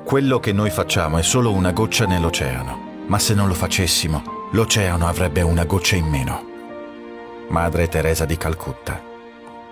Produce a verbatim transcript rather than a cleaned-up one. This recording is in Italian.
Quello che noi facciamo è solo una goccia nell'oceano, ma se non lo facessimo, l'oceano avrebbe una goccia in meno. Madre Teresa di Calcutta.